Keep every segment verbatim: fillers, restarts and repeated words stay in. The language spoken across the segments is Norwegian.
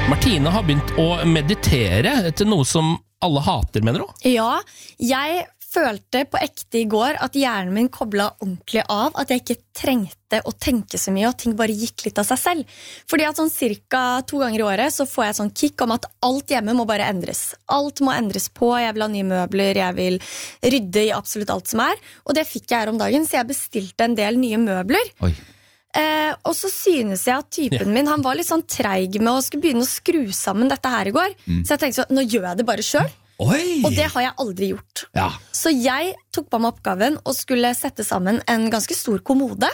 Martine har begynt å meditere til noe som alle hater, mener du? Ja, jeg følte på ekte i går at hjernen min koblet ordentlig av, at jeg ikke trengte å tenke så mye, og ting bare gikk litt av seg selv. Fordi at sånn cirka to ganger i året så får jeg sånn kick om at alt hjemme må bare endres. Alt må endres på, jeg vil ha nye møbler, jeg vil rydde i absolutt alt som er. Og det fikk jeg her om dagen, så jeg bestilte en del nye møbler. Oi. Eh, og så synes jeg at typen min, han var litt sånn treig med å skulle begynne å skru sammen dette her i går. Mm. Så jeg tenkte så, nå gjør jeg det bare selv. Oi. Og det har jeg aldri gjort. Ja. Så jeg tok på meg oppgaven og skulle sette sammen en ganske stor kommode.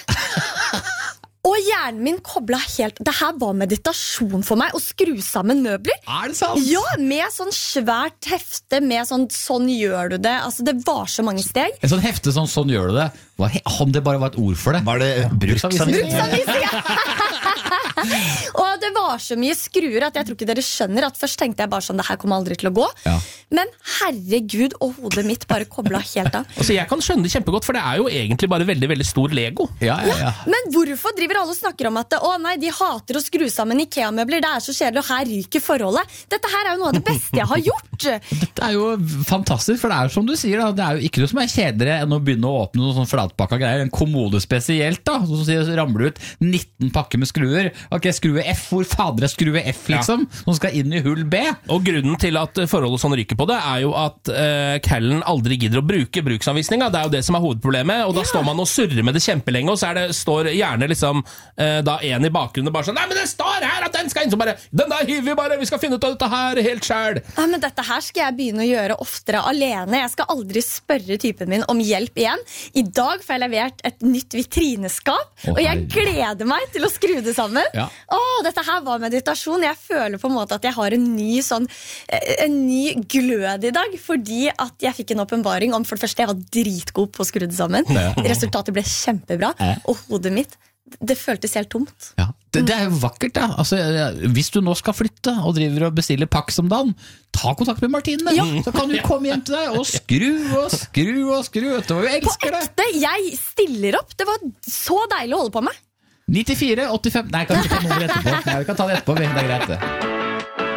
Og hjernen min koblet helt. Det her var meditasjon for meg, å skru sammen møbler. Er det sant? Ja, med sånn svært hefte, med sånn, sånn gjør du det. Altså, det var så mange steg. En sånn hefte sånn, sånn gjør du det. Om det bare var et ord for det. Var det bruksanvisning? Bruksanvisning, ja. Og det var så mye skruer at jeg tror ikke dere skjønner at først tenkte jeg bare sånn, det her kommer aldri til å gå. Ja. Men herregud, og hodet mitt bare koblet helt av. Altså, jeg kan skjønne det kjempegodt, for det er jo egentlig bare veldig, veldig stor Lego. Ja, ja, ja. Ja, men hvorfor driver alle og snakker om at å nei, de hater å skru sammen IKEA-møbler, det er så kjedelig, og her ryker forholdet. Dette her er jo noe av det beste jeg har gjort. Dette er jo fantastisk, for det er jo som du sier da, det er jo ikke noe som er kjedeligere enn å begynne å åpne noen sånn flatpakka greier, en kommode spesielt da, så, så ramler ut nitten pakker med skruer. Ok, skrue F, hvor fader er skrue F liksom, ja. Som skal inn i hull B. Og grunnen til at forholdet sånn ryker på det, er jo at uh, Callen aldri gidder å bruke bruksanvisninga. Det er jo det som er hovedproblemet, og da ja. Står man og surrer med det kjempelenge, og så er det, står gjerne liksom uh, da en i bakgrunnen bare sånn, nei, men det står her at den skal inn, så bare, den der hiver vi bare, vi skal finne ut av dette her helt selv. Ja, men dette her skal jeg begynne å gjøre oftere alene. Jeg skal aldri spørre typen min om hjelp igjen. I dag får jeg levert et nytt vitrineskap, oh, og jeg gleder meg til å skru det sammen. Ja. Åh, dette her var meditasjon. Jeg føler på en måte at jeg har en ny sånn, en ny glød i dag, fordi at jeg fikk en åpenbaring om, for det første, jeg var dritgod på å skru det sammen. Resultatet ble kjempebra, og hodet mitt, det føltes helt tomt. Ja, det, det er jo vakkert da. Altså, hvis du nå skal flytte og driver og bestiller pakk som dagen, ta kontakt med Martine. Ja. Så kan du komme hjem til deg og skru og skru og skru. Du elsker det. På ekte, jeg stiller opp. Det var så deilig å holde på med. nittifire åttifem. Nei, kan vi ta noe etterpå? Nei, vi kan ta det etterpå. Det er greit det.